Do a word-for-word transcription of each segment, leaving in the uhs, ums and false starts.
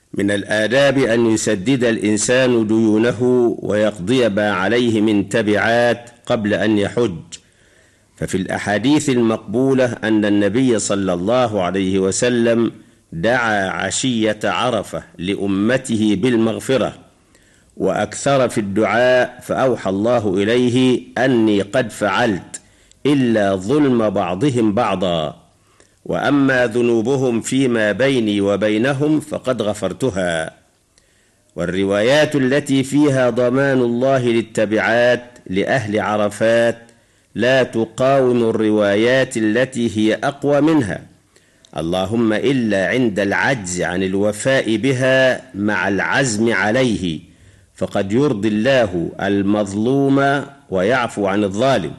من الآداب أن يسدد الإنسان ديونه ويقضي ما عليه من تبعات قبل أن يحج. ففي الأحاديث المقبولة أن النبي صلى الله عليه وسلم دعا عشية عرفة لأمته بالمغفرة وأكثر في الدعاء، فأوحى الله إليه أني قد فعلت إلا ظلم بعضهم بعضا، وأما ذنوبهم فيما بيني وبينهم فقد غفرتها. والروايات التي فيها ضمان الله للتبعات لأهل عرفات لا تقاوم الروايات التي هي أقوى منها، اللهم إلا عند العجز عن الوفاء بها مع العزم عليه، فقد يرضي الله المظلوم ويعفو عن الظالم.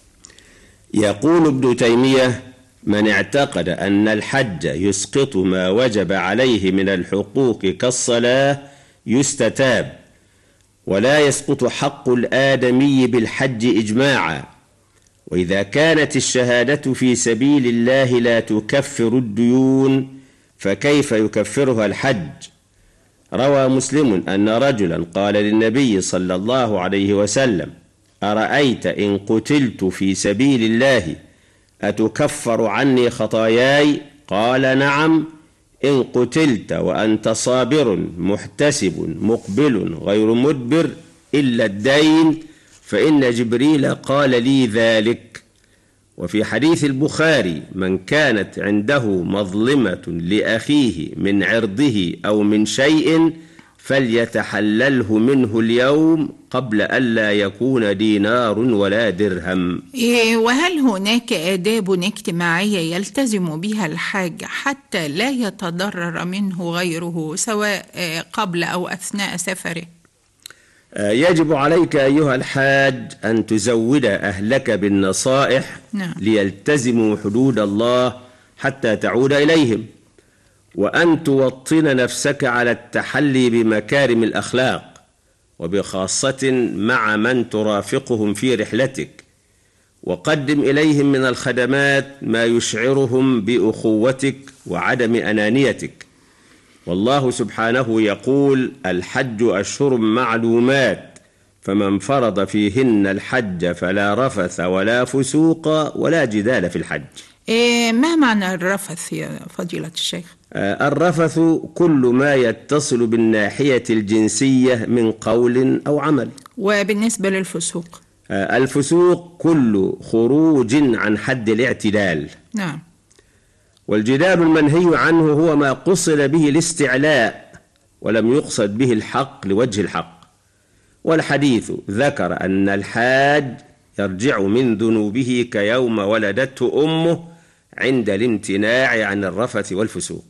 يقول ابن تيمية: من اعتقد أن الحج يسقط ما وجب عليه من الحقوق كالصلاة يستتاب، ولا يسقط حق الآدمي بالحج إجماعا. وإذا كانت الشهادة في سبيل الله لا تكفر الديون فكيف يكفرها الحج؟ روى مسلم أن رجلا قال للنبي صلى الله عليه وسلم: أرأيت إن قتلت في سبيل الله أتكفر عني خطاياي؟ قال: نعم، إن قتلت وأنت صابر محتسب مقبل غير مدبر إلا الدين، فإن جبريل قال لي ذلك. وفي حديث البخاري: من كانت عنده مظلمة لأخيه من عرضه أو من شيء فليتحلله منه اليوم قبل ألا يكون دينار ولا درهم. وهل هناك آداب اجتماعية يلتزم بها الحاج حتى لا يتضرر منه غيره سواء قبل أو أثناء سفره؟ يجب عليك أيها الحاج أن تزود أهلك بالنصائح نعم. ليلتزموا حدود الله حتى تعود إليهم، وأن توطن نفسك على التحلي بمكارم الأخلاق، وبخاصة مع من ترافقهم في رحلتك، وقدم إليهم من الخدمات ما يشعرهم بأخوتك وعدم أنانيتك. والله سبحانه يقول: الحج أشهر معلومات، فمن فرض فيهن الحج فلا رفث ولا فسوق ولا جدال في الحج. إيه ما معنى الرفث يا فضيلة الشيخ؟ آه الرفث كل ما يتصل بالناحية الجنسية من قول أو عمل. وبالنسبة للفسوق؟ آه الفسوق كل خروج عن حد الاعتدال. نعم. والجدال المنهي عنه هو ما قصد به الاستعلاء ولم يقصد به الحق لوجه الحق. والحديث ذكر أن الحاج يرجع من ذنوبه كيوم ولدته أمه عند الامتناع عن الرفث والفسوق.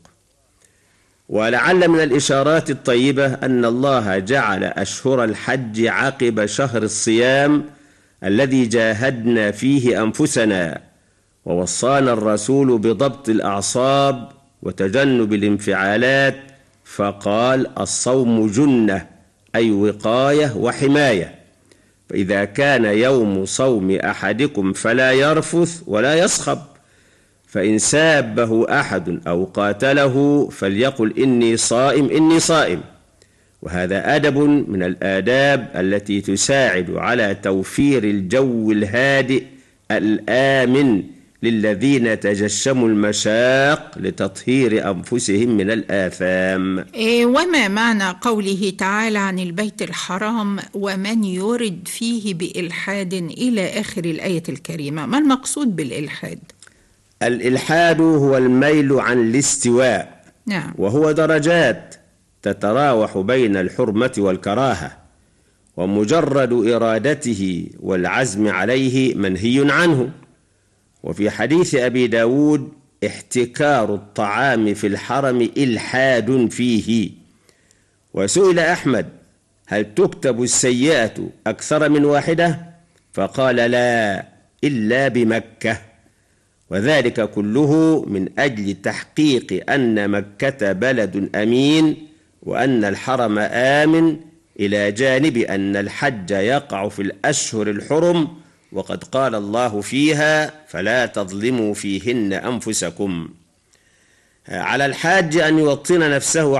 ولعل من الإشارات الطيبة أن الله جعل أشهر الحج عقب شهر الصيام الذي جاهدنا فيه أنفسنا، ووصانا الرسول بضبط الأعصاب وتجنب الانفعالات، فقال: الصوم جنة، أي وقاية وحماية. فإذا كان يوم صوم أحدكم فلا يرفث ولا يصخب، فإن سابه أحد أو قاتله فليقل: إني صائم إني صائم. وهذا أدب من الآداب التي تساعد على توفير الجو الهادئ الآمن للذين تجشموا المشاق لتطهير أنفسهم من الآثام. إيه وما معنى قوله تعالى عن البيت الحرام: ومن يرد فيه بإلحاد إلى آخر الآية الكريمة؟ ما المقصود بالإلحاد؟ الإلحاد هو الميل عن الاستواء. نعم. وهو درجات تتراوح بين الحرمة والكراهة، ومجرد إرادته والعزم عليه منهي عنه. وفي حديث أبي داود: احتكار الطعام في الحرم إلحاد فيه. وسئل أحمد: هل تكتب السيئة أكثر من واحدة؟ فقال: لا، إلا بمكة. وذلك كله من أجل تحقيق أن مكة بلد أمين وأن الحرم آمن، إلى جانب أن الحج يقع في الأشهر الحرم، وقد قال الله فيها: فلا تظلموا فيهن أنفسكم. على الحاج أن يوطن نفسه